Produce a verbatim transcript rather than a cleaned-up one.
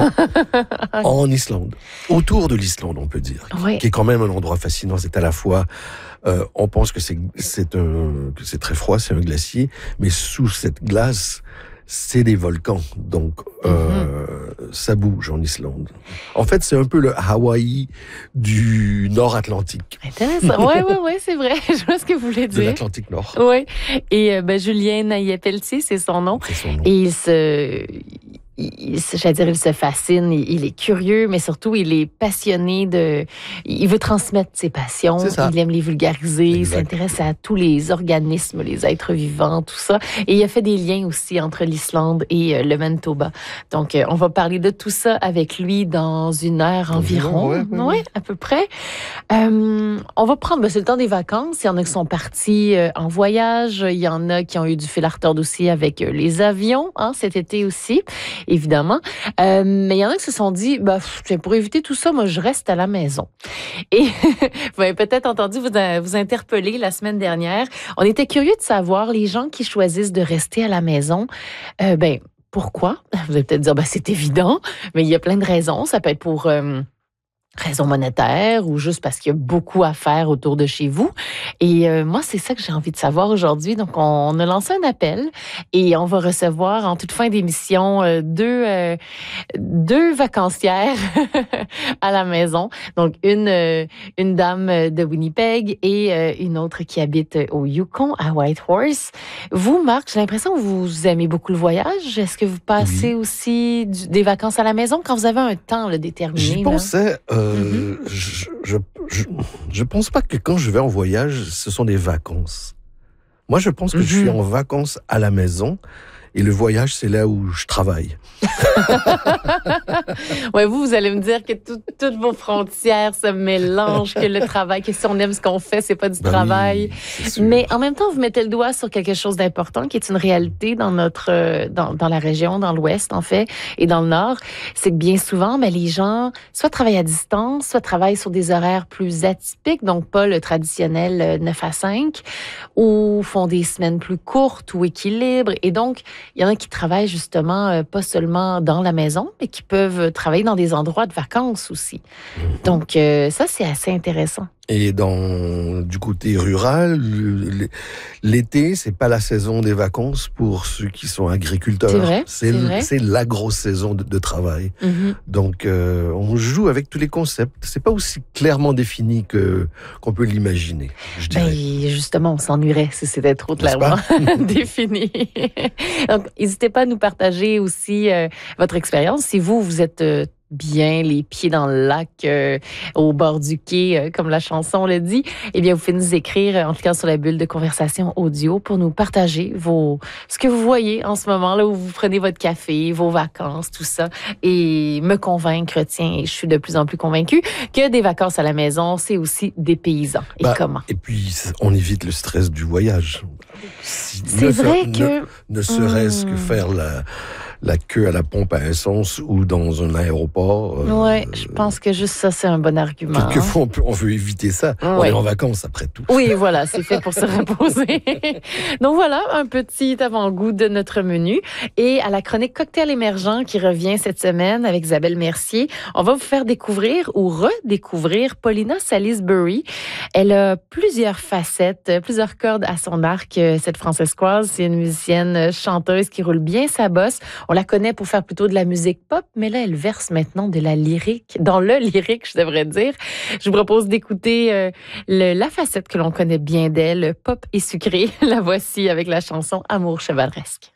en Islande. Autour de l'Islande, on peut dire. Oui. Qui est quand même un endroit fascinant. C'est à la fois, euh, on pense que c'est, c'est un, que c'est très froid, c'est un glacier, mais sous cette glace, c'est des volcans. Donc, euh, mm-hmm. ça bouge en Islande. En fait, c'est un peu le Hawaï du Nord-Atlantique. Intéressant. Oui, oui, oui, c'est vrai. Je vois ce que vous voulez dire. De l'Atlantique Nord. Oui. Et euh, ben, Julien Naillet-Pelletier, c'est son nom. C'est son nom. Et il se... Il, j'allais dire, il se fascine, il, il est curieux, mais surtout, il est passionné de... Il veut transmettre ses passions, il aime les vulgariser, il s'intéresse à tous les organismes, les êtres vivants, tout ça. Et il a fait des liens aussi entre l'Islande et euh, le Manitoba. Donc, euh, on va parler de tout ça avec lui dans une heure environ. Ouais, ouais, ouais. Oui, à peu près. Euh, on va prendre... Ben, c'est le temps des vacances. Il y en a qui sont partis euh, en voyage. Il y en a qui ont eu du fil à retordre aussi avec euh, les avions, hein, cet été aussi. Évidemment. Euh, mais il y en a qui se sont dit, bah, pour éviter tout ça, moi, je reste à la maison. Et vous avez peut-être entendu vous, vous interpeller la semaine dernière. On était curieux de savoir, les gens qui choisissent de rester à la maison, euh, ben, pourquoi? Vous allez peut-être dire, ben, c'est évident, mais il y a plein de raisons. Ça peut être pour... Euh, raison monétaire ou juste parce qu'il y a beaucoup à faire autour de chez vous. Et euh, moi, c'est ça que j'ai envie de savoir aujourd'hui. Donc, on, on a lancé un appel et on va recevoir en toute fin d'émission euh, deux, euh, deux vacancières à la maison. Donc, une, euh, une dame de Winnipeg et euh, une autre qui habite au Yukon, à Whitehorse. Vous, Marc, j'ai l'impression que vous aimez beaucoup le voyage. Est-ce que vous passez oui. aussi du, des vacances à la maison quand vous avez un temps là, déterminé? J'y là? pensais... Euh... Euh, je, je, je, je pense pas que quand je vais en voyage, ce sont des vacances. Moi, je pense que mm-hmm. je suis en vacances à la maison et le voyage, c'est là où je travaille. Ouais, vous, vous allez me dire que tout, toutes vos frontières se mélangent, que le travail, que si on aime ce qu'on fait, c'est pas du ben travail. Oui, mais en même temps, vous mettez le doigt sur quelque chose d'important qui est une réalité dans notre, dans, dans la région, dans l'Ouest, en fait, et dans le Nord. C'est que bien souvent, ben, les gens soit travaillent à distance, soit travaillent sur des horaires plus atypiques, donc pas le traditionnel neuf à cinq, ou font des semaines plus courtes ou équilibrent. Et donc, il y en a qui travaillent justement euh, pas seulement dans la maison, mais qui peuvent travailler dans des endroits de vacances aussi. Mm-hmm. Donc, euh, ça, c'est assez intéressant. Et dans du côté rural, l'été, c'est pas la saison des vacances pour ceux qui sont agriculteurs. C'est vrai. C'est, c'est, vrai. c'est la grosse saison de, de travail. Mm-hmm. Donc, euh, on joue avec tous les concepts. C'est pas aussi clairement défini que qu'on peut l'imaginer, je dirais. Ben, justement, on s'ennuierait si c'était trop clairement défini. Donc, n'hésitez pas à nous partager aussi euh, votre expérience. Si vous, vous êtes euh, bien les pieds dans le lac, euh, au bord du quai, euh, comme la chanson le dit, eh bien, vous pouvez nous écrire, en tout cas sur la bulle de conversation audio, pour nous partager vos, ce que vous voyez en ce moment, là où vous prenez votre café, vos vacances, tout ça, et me convaincre, tiens, et je suis de plus en plus convaincue que des vacances à la maison, c'est aussi des paysans. Et bah, comment? Et puis, on évite le stress du voyage. Si, c'est vrai faire, que... Ne, ne serait-ce hum. que faire la... la queue à la pompe à essence ou dans un aéroport. Euh, oui, je pense que juste ça, c'est un bon argument. Quelquefois, on, peut, on veut éviter ça. Ouais. On est en vacances, après tout. Oui, voilà, c'est fait pour se reposer. Donc voilà, un petit avant-goût de notre menu. Et à la chronique Cocktail émergent qui revient cette semaine avec Isabelle Mercier, on va vous faire découvrir ou redécouvrir Paulina Salisbury. Elle a plusieurs facettes, plusieurs cordes à son arc, cette Françaiscoise. C'est une musicienne chanteuse qui roule bien sa bosse. On la connaît pour faire plutôt de la musique pop, mais là, elle verse maintenant de la lyrique, dans le lyrique, je devrais dire. Je vous propose d'écouter euh, le, la facette que l'on connaît bien d'elle, pop et sucrée. La voici avec la chanson Amour chevaleresque.